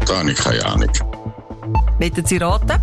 Da habe ich keine Ahnung. Möchten Sie raten?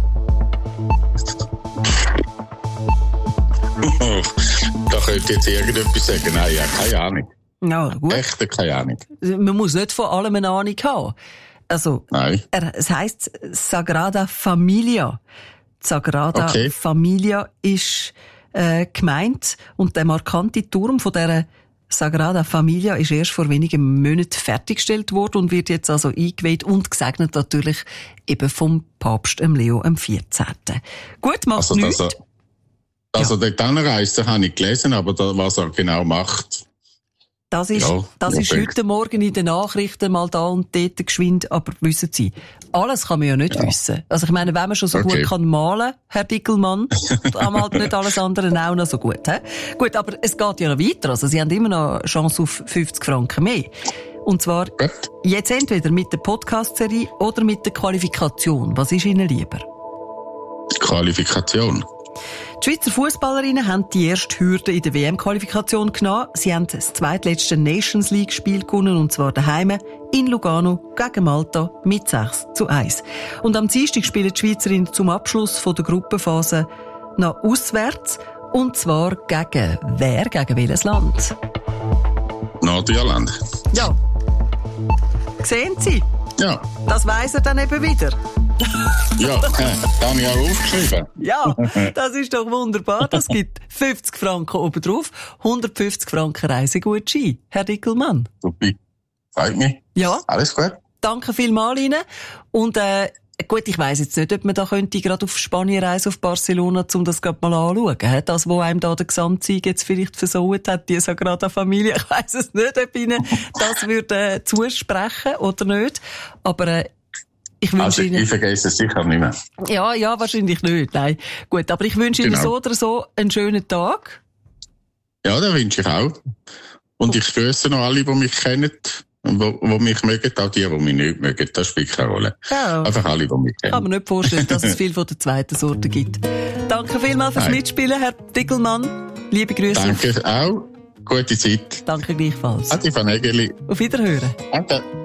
Da könnte ich jetzt irgendetwas sagen. Nein, ja, keine Ahnung. Ja, gut. Echt keine Ahnung. Man muss nicht von allem eine Ahnung haben. Also, Nein. Es heisst Sagrada Familia. Sagrada Familia ist gemeint und der markante Turm von dieser Sagrada Familia ist erst vor wenigen Monaten fertiggestellt worden und wird jetzt also eingeweiht und gesegnet natürlich eben vom Papst Leo XIV. Gut, macht also, nichts. Also dort anreist, das habe ich gelesen, aber was er genau macht. Das ist heute Morgen in den Nachrichten mal da und dort geschwind, aber wissen Sie, alles kann man ja nicht wissen. Also ich meine, wenn man schon so gut kann malen, Herr Dickelmann, dann malt nicht alles andere auch noch so gut. He? Gut, aber es geht ja noch weiter. Also Sie haben immer noch eine Chance auf 50 Franken mehr. Und zwar jetzt entweder mit der Podcast-Serie oder mit der Qualifikation. Was ist Ihnen lieber? Qualifikation. Die Schweizer Fußballerinnen haben die erste Hürde in der WM-Qualifikation genommen. Sie haben das zweitletzte Nations League-Spiel gewonnen, und zwar daheim in Lugano gegen Malta mit 6:1. Und am Dienstag spielen die Schweizerinnen zum Abschluss von der Gruppenphase noch auswärts. Und zwar gegen wer? Gegen welches Land? Nordirland. Ja. Sehen Sie? Ja. Das weiss er dann eben wieder. Ja, da habe ich auch aufgeschrieben. Ja, das ist doch wunderbar. Das gibt 50 Franken obendrauf, 150 Franken Reisegutschein. Herr Dickelmann. Super. Freut mich. Ja. Alles gut. Danke vielmals Ihnen. Und gut, ich weiss jetzt nicht, ob man da könnte gerade auf Spanien reisen, auf Barcelona, um das gerade mal anzuschauen. Das, wo einem da der Gesamtsieg jetzt vielleicht versaut hat, die Sagrada Familie. Ich weiss es nicht, ob Ihnen das würde zusprechen oder nicht. Aber ich wünsche Ihnen... Ich vergesse es sicher nicht mehr. Ja, wahrscheinlich nicht. Nein. Gut, aber ich wünsche Ihnen so oder so einen schönen Tag. Ja, das wünsche ich auch. Und ich grüße noch alle, die mich kennen. Und die mich mögen, auch die mich nicht mögen. Das spielt keine Rolle. Ja. Einfach alle, die mich kennen. Kann man nicht vorstellen, dass es viel von der zweiten Sorte gibt. Danke vielmals fürs Mitspielen, Herr Dickelmann. Liebe Grüße. Danke auch. Gute Zeit. Danke gleichfalls. Adi van Egeli. Auf Wiederhören. Danke.